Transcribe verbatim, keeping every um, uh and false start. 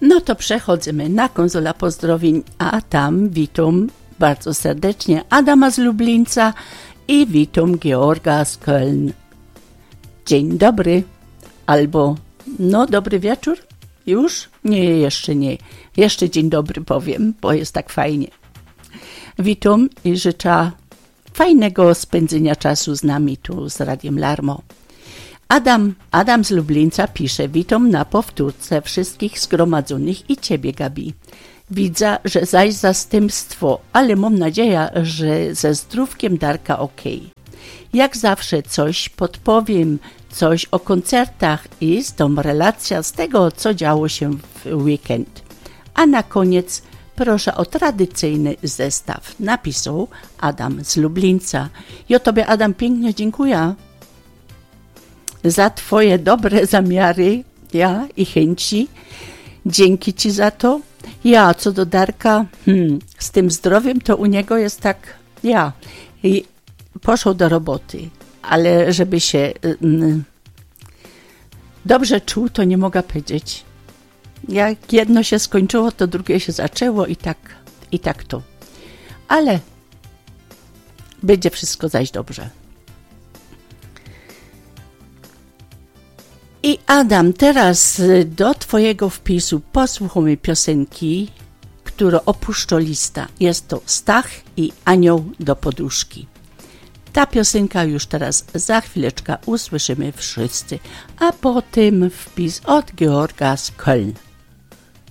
No to przechodzimy na konsola pozdrowień, a tam witam bardzo serdecznie Adama z Lublińca i witam Georga z Köln. Dzień dobry, albo no dobry wieczór, już? Nie, jeszcze nie, jeszcze dzień dobry powiem, bo jest tak fajnie. Witam i życzę fajnego spędzenia czasu z nami tu z Radiem Larmo. Adam, Adam z Lublińca pisze: witam na powtórce wszystkich zgromadzonych i ciebie, Gabi. Widzę, że zaś zastępstwo, ale mam nadzieję, że ze zdrówkiem Darka okej. Jak zawsze coś podpowiem, coś o koncertach i z tą relacja z tego, co działo się w weekend. A na koniec proszę o tradycyjny zestaw. Napisał Adam z Lublińca. I o tobie, Adam, pięknie dziękuję za twoje dobre zamiary, ja i chęci. Dzięki ci za to. Ja, co do Darka, hmm, z tym zdrowiem to u niego jest tak, ja, i poszł do roboty, ale żeby się mm, dobrze czuł, to nie mogę powiedzieć. Jak jedno się skończyło, to drugie się zaczęło i tak, i tak to. Ale będzie wszystko zaś dobrze. I Adam, teraz do twojego wpisu posłuchamy piosenki, którą opuszcza lista. Jest to Stach i Anioł do poduszki. Ta piosenka już teraz za chwileczkę usłyszymy wszyscy, a potem wpis od Georga z Köln.